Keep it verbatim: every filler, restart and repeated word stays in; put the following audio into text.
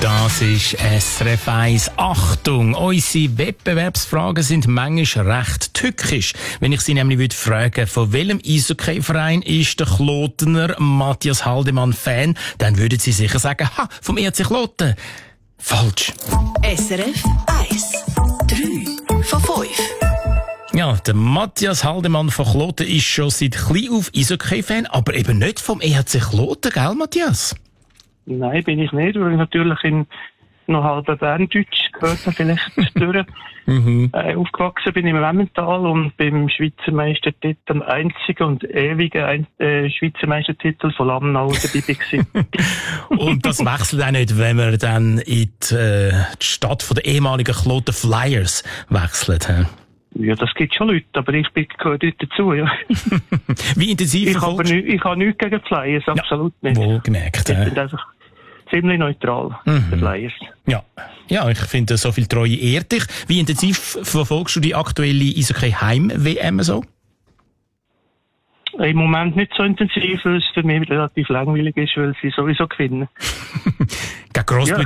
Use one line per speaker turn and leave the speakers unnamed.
Das ist S R F eins. Achtung, unsere Wettbewerbsfragen sind manchmal recht tückisch. Wenn ich Sie nämlich würde fragen, von welchem Eishockey-Verein ist der Klotener Matthias Haldemann Fan, dann würden Sie sicher sagen, ha, vom E R C Kloten. Falsch.
S R F eins. drei von fünf.
Ja, der Matthias Haldemann von Kloten ist schon seit klein auf Eishockey-Fan, aber eben nicht vom E R C Kloten, gell, Matthias?
Nein, bin ich nicht, weil ich natürlich in noch halb Berndeutsch gehört habe, vielleicht durch.
Mhm.
Äh, aufgewachsen bin ich im Emmental und beim Schweizer Meistertitel, am einzigen und ewigen ein, äh, Schweizer Meistertitel von Lamnau dabei gewesen.
Und das wechselt auch nicht, wenn man dann in die, äh, die Stadt von der ehemaligen Kloten Flyers wechselt. He?
Ja, das gibt schon Leute, aber ich bin, gehöre dort dazu, ja.
Wie intensiv
Ich habe nicht, ich habe nichts gegen Flyers, absolut ja, nicht.
Wohlgemerkt.
Die sind einfach ziemlich neutral, mhm. die Flyers.
Ja, ja, ich finde, so viel Treue ehrt dich. Wie intensiv verfolgst du die aktuelle Eishockey-Heim-W M so?
Im Moment nicht so intensiv, weil es für mich relativ langweilig ist, weil sie sowieso gewinnen.
Gegen Großbritannien